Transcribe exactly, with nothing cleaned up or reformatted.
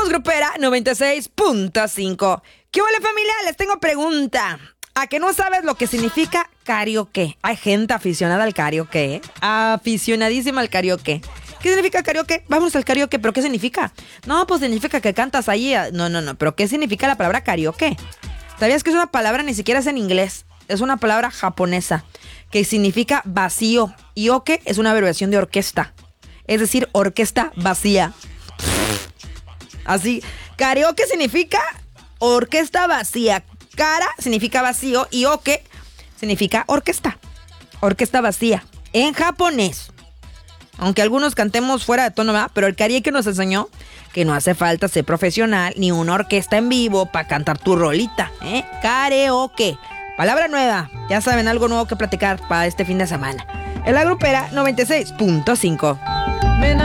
Somos Grupera noventa y seis punto cinco. ¿Qué hola, familia? Les tengo pregunta. ¿A que no sabes lo que significa karaoke? Hay gente aficionada al karaoke, ¿eh? Aficionadísima al karaoke. ¿Qué significa karaoke? Vamos al karaoke, ¿pero qué significa? No, pues significa que cantas ahí. No, no, no, pero ¿qué significa la palabra karaoke? ¿Sabías que es una palabra, ni siquiera es en inglés? Es una palabra japonesa que significa vacío. Y oke es una abreviación de orquesta. Es decir, orquesta vacía. Así, karaoke significa orquesta vacía. Kara significa vacío y oke significa orquesta. Orquesta vacía. En japonés. Aunque algunos cantemos fuera de tono, ¿verdad? Pero el karaoke nos enseñó que no hace falta ser profesional ni una orquesta en vivo para cantar tu rolita, ¿eh? Karaoke. Palabra nueva. Ya saben, algo nuevo que platicar para este fin de semana. En la Grupera noventa y seis punto cinco.